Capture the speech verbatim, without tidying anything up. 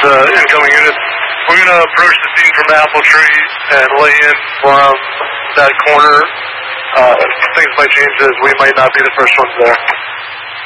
uh, incoming units. We're going to approach the scene from the apple tree and lay in from that corner. Uh, things might change as we might not be the first ones there.